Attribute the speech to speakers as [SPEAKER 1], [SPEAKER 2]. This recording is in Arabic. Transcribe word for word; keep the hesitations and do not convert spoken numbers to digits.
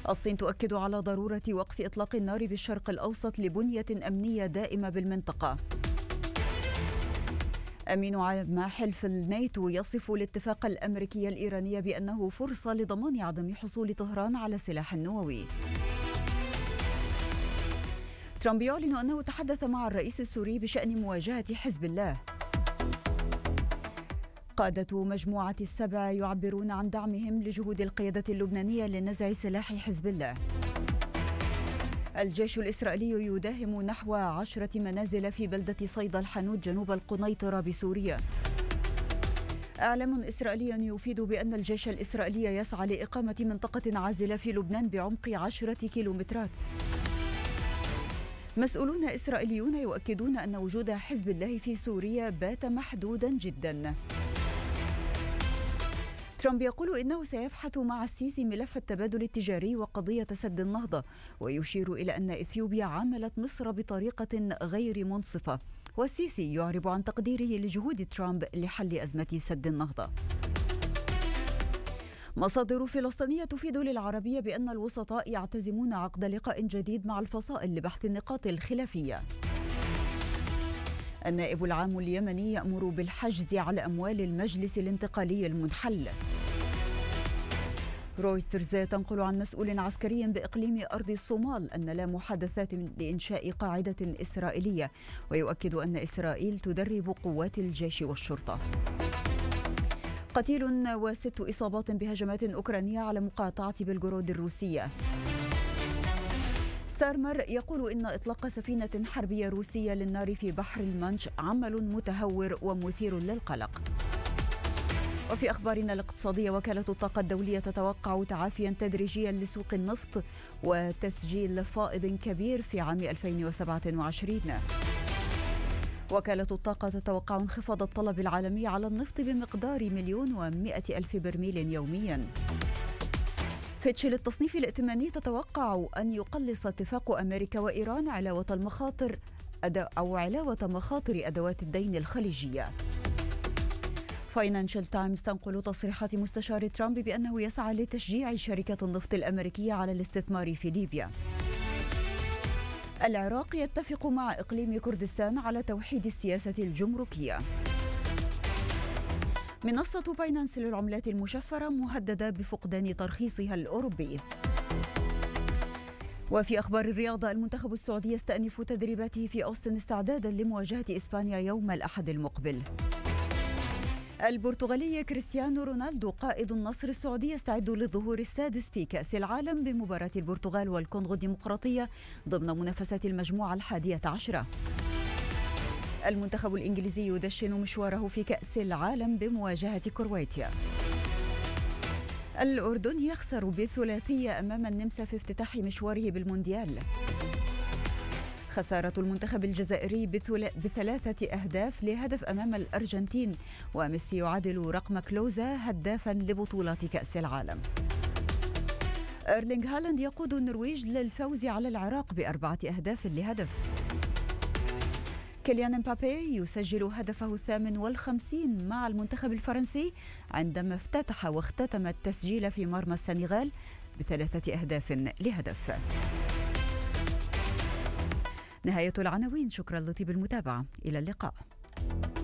[SPEAKER 1] الصين تؤكد على ضرورة وقف إطلاق النار بالشرق الأوسط لبنية أمنية دائمة بالمنطقة. أمين عام حلف الناتو يصف الاتفاق الأمريكي الإيراني بأنه فرصة لضمان عدم حصول طهران على سلاح نووي. ترامب يعلن أنه تحدث مع الرئيس السوري بشأن مواجهة حزب الله. قادة مجموعة السبع يعبرون عن دعمهم لجهود القيادة اللبنانية لنزع سلاح حزب الله. الجيش الإسرائيلي يداهم نحو عشرة منازل في بلدة صيدا الحانوت جنوب القنيطرة بسوريا. إعلام إسرائيلي يفيد بأن الجيش الإسرائيلي يسعى لإقامة منطقة عازلة في لبنان بعمق عشرة كيلومترات. مسؤولون إسرائيليون يؤكدون أن وجود حزب الله في سوريا بات محدودا جدا. ترامب يقول إنه سيبحث مع السيسي ملف التبادل التجاري وقضية سد النهضة، ويشير إلى أن إثيوبيا عاملت مصر بطريقة غير منصفة، والسيسي يعرب عن تقديره لجهود ترامب لحل أزمة سد النهضة. مصادر فلسطينية تفيد للعربية بأن الوسطاء يعتزمون عقد لقاء جديد مع الفصائل لبحث النقاط الخلافية. النائب العام اليمني يأمر بالحجز على أموال المجلس الانتقالي المنحل. رويترز تنقل عن مسؤول عسكري بإقليم أرض الصومال أن لا محادثات لإنشاء قاعدة إسرائيلية، ويؤكد أن إسرائيل تدرب قوات الجيش والشرطة. قتيل وست إصابات بهجمات أوكرانية على مقاطعة بلغورود الروسية. ستارمر يقول إن إطلاق سفينة حربية روسية للنار في بحر المانش عمل متهور ومثير للقلق. وفي أخبارنا الاقتصادية، وكالة الطاقة الدولية تتوقع تعافيا تدريجيا لسوق النفط وتسجيل فائض كبير في عام ألفين وسبعة وعشرين. وكالة الطاقة تتوقع انخفاض الطلب العالمي على النفط بمقدار مليون ومائة ألف برميل يوميا. فيتش للتصنيف الائتماني تتوقع أن يقلص اتفاق أمريكا وإيران علاوة المخاطر أو علاوة مخاطر أدوات الدين الخليجية. فاينانشال تايمز تنقل تصريحات مستشار ترامب بأنه يسعى لتشجيع شركة النفط الأمريكية على الاستثمار في ليبيا. العراق يتفق مع إقليم كردستان على توحيد السياسة الجمركية. منصة باينانس للعملات المشفرة مهددة بفقدان ترخيصها الأوروبي. وفي أخبار الرياضة، المنتخب السعودي يستأنف تدريباته في أوستن استعدادا لمواجهة إسبانيا يوم الأحد المقبل. البرتغالي كريستيانو رونالدو قائد النصر السعودي يستعد للظهور السادس في كأس العالم بمباراة البرتغال والكونغو الديمقراطية ضمن منافسات المجموعة الحادية عشرة. المنتخب الإنجليزي يدشن مشواره في كأس العالم بمواجهة كرواتيا. الأردن يخسر بثلاثية أمام النمسا في افتتاح مشواره بالمونديال. خسارة المنتخب الجزائري بثلاثة أهداف لهدف أمام الأرجنتين، وميسي يعادل رقم كلوزا هدافا لبطولة كأس العالم. إيرلينغ هالاند يقود النرويج للفوز على العراق بأربعة أهداف لهدف. كيليان مبابي يسجل هدفه الثامن والخمسين مع المنتخب الفرنسي عندما افتتح واختتم التسجيل في مرمى السنغال بثلاثة أهداف لهدف. نهاية العناوين. شكرا لطيب المتابعة، إلى اللقاء.